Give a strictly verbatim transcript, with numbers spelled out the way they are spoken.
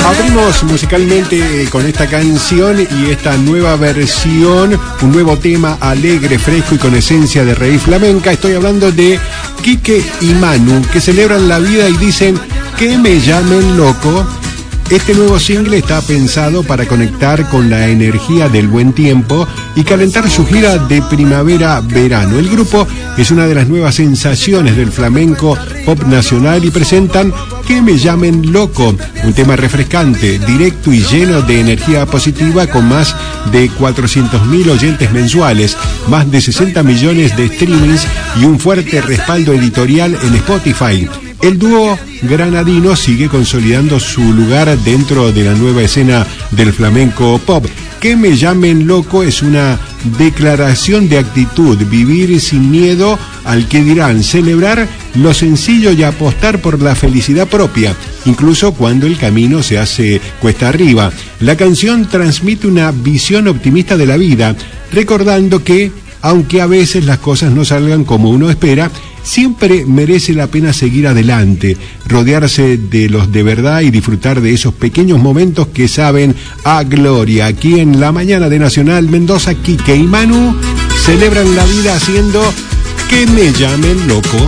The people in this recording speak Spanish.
Abrimos musicalmente con esta canción y esta nueva versión, un nuevo tema alegre, fresco y con esencia de raíz flamenca. Estoy hablando de Quique y Manu, que celebran la vida y dicen que me llamen loco. Este nuevo single está pensado para conectar con la energía del buen tiempo y calentar su gira de primavera-verano. El grupo es una de las nuevas sensaciones del flamenco pop nacional y presentan Que me llamen loco, un tema refrescante, directo y lleno de energía positiva con más de cuatrocientos mil oyentes mensuales, más de sesenta millones de streamings y un fuerte respaldo editorial en Spotify. El dúo granadino sigue consolidando su lugar dentro de la nueva escena del flamenco pop. Que me llamen loco es una declaración de actitud, vivir sin miedo al que dirán, celebrar lo sencillo y apostar por la felicidad propia, incluso cuando el camino se hace cuesta arriba. La canción transmite una visión optimista de la vida, recordando que, aunque a veces las cosas no salgan como uno espera, siempre merece la pena seguir adelante, rodearse de los de verdad y disfrutar de esos pequeños momentos que saben a gloria. Aquí en la mañana de Nacional, Mendoza, Quique y Manu celebran la vida haciendo Que me llamen loco.